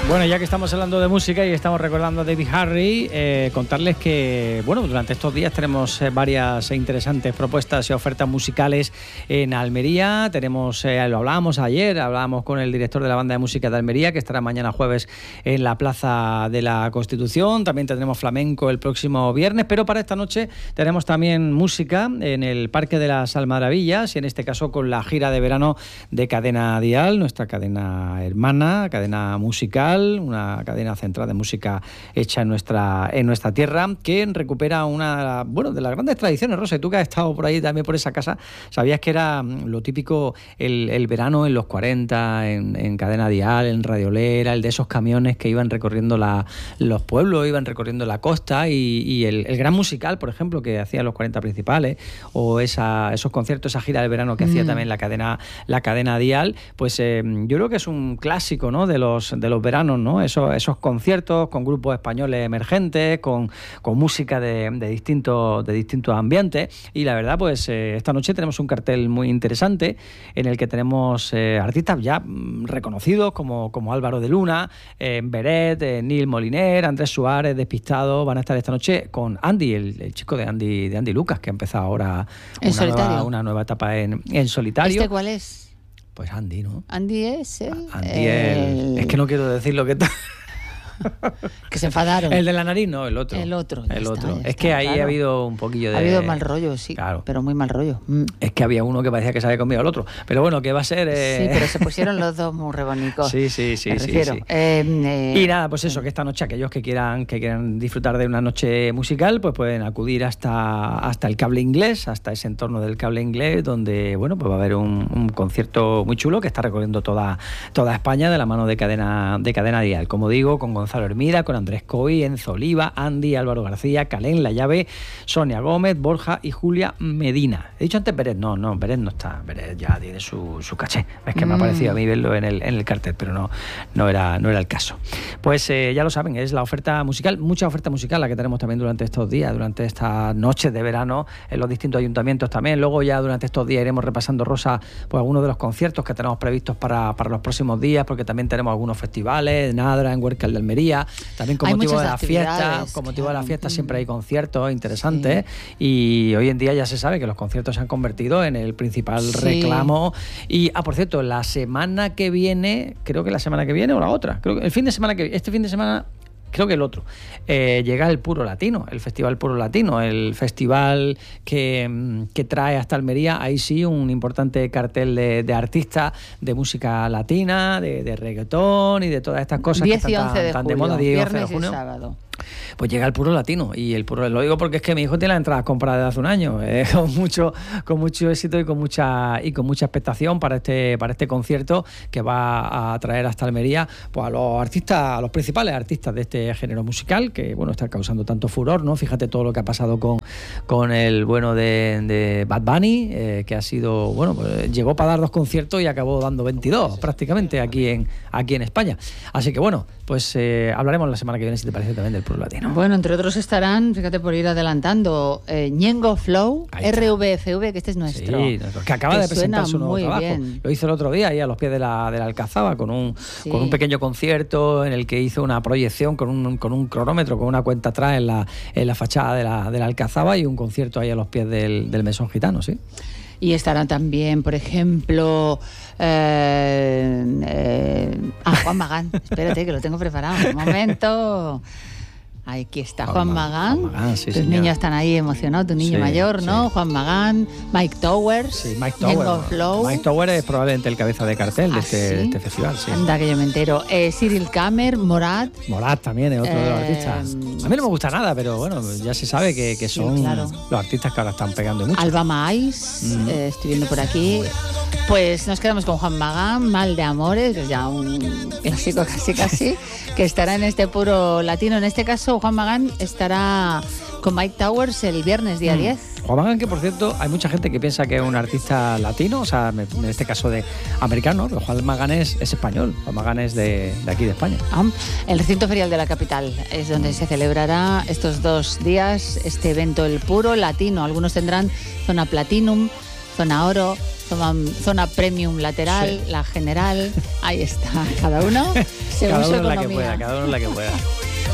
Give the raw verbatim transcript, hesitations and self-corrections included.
Bueno, ya que estamos hablando de música y estamos recordando a David Harry, eh, contarles que, bueno, durante estos días tenemos eh, varias interesantes propuestas y ofertas musicales en Almería. Tenemos, eh, lo hablábamos ayer, hablábamos con el director de la Banda de Música de Almería, que estará mañana jueves en la Plaza de la Constitución. También tendremos flamenco el próximo viernes, pero para esta noche tenemos también música en el Parque de las Almaravillas, y en este caso con la gira de verano de Cadena Dial, nuestra cadena hermana, cadena musical, una cadena central de música hecha en nuestra en nuestra tierra, que recupera una, bueno, de las grandes tradiciones. Rosa, tú que has estado por ahí también por esa casa, sabías que era lo típico el, el verano en los cuarenta, en, en Cadena Dial, en Radiolera, el de esos camiones que iban recorriendo la, los pueblos, iban recorriendo la costa, y, y el, el gran musical, por ejemplo, que hacían los cuarenta principales, o esa, esos conciertos, esa gira de verano que mm. hacía también la cadena la cadena Dial, pues eh, yo creo que es un clásico, ¿no?, de los de los veranos, ¿no? Esos, esos conciertos con grupos españoles emergentes, con, con música de, de distintos de distintos ambientes. Y la verdad, pues eh, esta noche tenemos un cartel muy interesante en el que tenemos eh, artistas ya reconocidos como, como Álvaro de Luna, eh, Beret, eh, Neil Moliner, Andrés Suárez, Despistado. Van a estar esta noche con Andy, el, el chico de Andy de Andy Lucas, que ha empezado ahora una nueva, una nueva etapa en, en solitario. ¿Este cuál es? Pues Andy, ¿no? Andy es el... Andy el... Es que no quiero decir lo que... Que se enfadaron. El de la nariz, no, el otro. El otro. El está, otro. Está, es que ahí claro. ha habido un poquillo de... Ha habido mal rollo, sí. Claro. Pero muy mal rollo. Mm. Es que había uno que parecía que se había comido al otro. Pero bueno, que va a ser... Eh... Sí, pero se pusieron los dos muy rebonicos. Sí, sí, sí. Me sí, refiero. sí. Eh, eh... Y nada, pues eso, que esta noche aquellos que quieran que quieran disfrutar de una noche musical, pues pueden acudir hasta, hasta el Cable Inglés, hasta ese entorno del Cable Inglés, donde, bueno, pues va a haber un, un concierto muy chulo que está recorriendo toda, toda España de la mano de Cadena, de Cadena Dial. Como digo, con Gonzalo Hermida, con Andrés Coy, Enzo Oliva, Andy, Álvaro García, Calén, La Llave, Sonia Gómez, Borja y Julia Medina. He dicho antes Beret, no, no, Beret no está, Beret ya tiene su, su caché. Es que mm. me ha parecido a mí verlo en el, en el cartel, pero no, no, era, no era el caso. Pues eh, ya lo saben, es la oferta musical, mucha oferta musical la que tenemos también durante estos días, durante estas noches de verano en los distintos ayuntamientos también. Luego ya durante estos días iremos repasando, Rosa, pues algunos de los conciertos que tenemos previstos para, para los próximos días, porque también tenemos algunos festivales, Nadra, en Huércal de Almería, también con hay motivo de la fiesta, con motivo claro. de la fiesta siempre hay conciertos interesantes, sí. Y hoy en día ya se sabe que los conciertos se han convertido en el principal sí. reclamo. Y, ah, por cierto, la semana que viene, creo que la semana que viene o la otra, creo que el fin de semana que este fin de semana creo que el otro, eh, llega el Puro Latino, el Festival Puro Latino, el festival que, que trae hasta Almería, ahí sí, un importante cartel de, de artistas de música latina, de, de reggaetón y de todas estas cosas diez que están tan, de, tan de moda, diez y once de junio. Sábado. Pues llega el Puro Latino, y el Puro, lo digo porque es que mi hijo tiene las entradas compradas desde hace un año, eh, con mucho con mucho éxito y con mucha y con mucha expectación para este para este concierto que va a traer hasta Almería pues a los artistas, a los principales artistas de este género musical, que bueno, está causando tanto furor, ¿no? Fíjate todo lo que ha pasado con, con el bueno de, de Bad Bunny, eh, que ha sido, bueno, pues, llegó para dar dos conciertos y acabó dando veintidós prácticamente aquí en aquí en España. Así que bueno, pues eh, hablaremos la semana que viene, si te parece, también del Puro Latino. Bueno, entre otros estarán, fíjate por ir adelantando, eh, Ñengo Flow, R V F V, que este es nuestro. Sí, que acaba que de presentar su nuevo trabajo. Bien. Lo hizo el otro día ahí a los pies de la, de la Alcazaba con un, sí. con un pequeño concierto en el que hizo una proyección con un, con un cronómetro, con una cuenta atrás en la, en la fachada de la, de la Alcazaba, y un concierto ahí a los pies del, del Mesón Gitano, sí. Y estarán también, por ejemplo, eh, eh, ah, Juan Magán. Espérate, que lo tengo preparado. Un momento. Aquí está Juan, Juan Magán. Juan Magán sí, Tus señor. niños están ahí emocionados, tu niño sí, mayor, ¿no? Sí. Juan Magán, Mike Towers, sí, Mike Towers. Flow. Mike Towers es probablemente el cabeza de cartel de, ¿Ah, este, sí? de este festival. Sí. Anda, que yo me entero. Eh, Cyril Kamer, Morat. Morat también es otro eh, de los artistas. A mí no me gusta nada, pero bueno, ya se sabe que, que son sí, claro. los artistas que ahora están pegando mucho. Alba Mais, mm. eh, estoy viendo por aquí. Pues nos quedamos con Juan Magán, Mal de Amores, ya un clásico casi casi, que estará en este Puro Latino. En este caso, Juan Magán estará con Mike Towers el viernes, día mm. diez. Juan Magán, que por cierto, hay mucha gente que piensa que es un artista latino, o sea, en este caso de americano, pero Juan Magán es, es español, Juan Magán es de, de aquí, de España. Ah, el recinto ferial de la capital es donde se celebrará estos dos días este evento, el Puro Latino. Algunos tendrán zona Platinum, zona oro, zona, zona premium lateral, sí. La general, ahí está, cada uno según cada su uno economía. La que pueda, cada uno la que pueda.